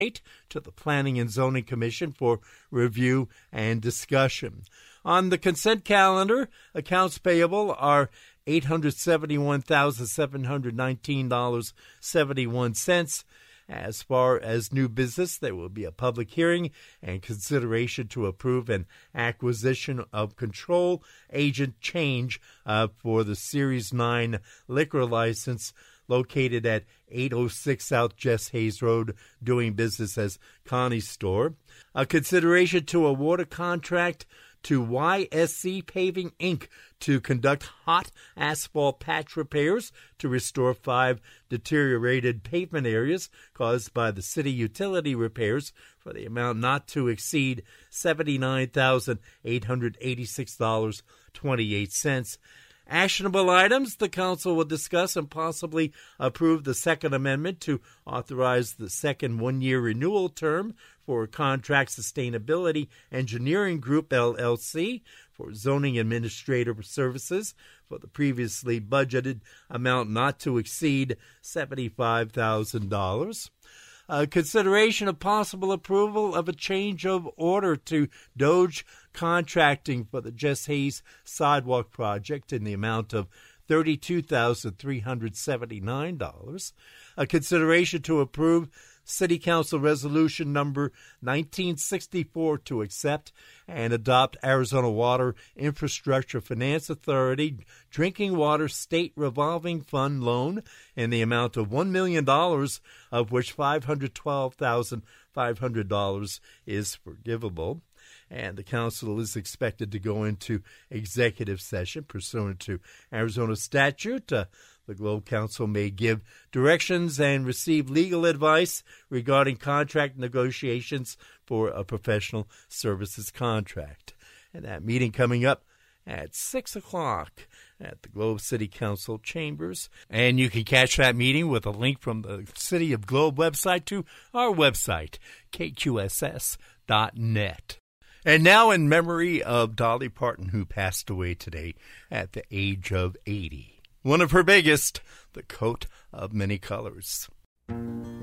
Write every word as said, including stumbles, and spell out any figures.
to the Planning and Zoning Commission for review and discussion. On the consent calendar, accounts payable are eight hundred seventy-one thousand seven hundred nineteen dollars and seventy-one cents. As far as new business, there will be a public hearing and consideration to approve an acquisition of control agent change uh, for the Series nine liquor license located at eight oh six South Jess Hayes Road, doing business as Connie's Store. A consideration to award a contract to Y S C Paving, Incorporated to conduct hot asphalt patch repairs to restore five deteriorated pavement areas caused by the city utility repairs for the amount not to exceed seventy-nine thousand eight hundred eighty-six dollars and twenty-eight cents. Actionable items, the council will discuss and possibly approve the Second Amendment to authorize the second one-year renewal term for Contract Sustainability Engineering Group, L L C, for zoning administrative services for the previously budgeted amount not to exceed seventy-five thousand dollars. Uh, consideration of possible approval of a change of order to Doge Contracting for the Jess Hayes Sidewalk Project in the amount of thirty-two thousand three hundred seventy-nine dollars. A consideration to approve City Council Resolution Number nineteen sixty-four to accept and adopt Arizona Water Infrastructure Finance Authority Drinking Water State Revolving Fund loan in the amount of one million dollars, of which five hundred twelve thousand five hundred dollars is forgivable. And the council is expected to go into executive session pursuant to Arizona statute. Uh, the Globe Council may give directions and receive legal advice regarding contract negotiations for a professional services contract. And that meeting coming up at six o'clock at the Globe City Council chambers. And you can catch that meeting with a link from the City of Globe website to our website, K Q S S dot net. And now in memory of Dolly Parton, who passed away today at the age of eighty. One of her biggest, The Coat of Many Colors.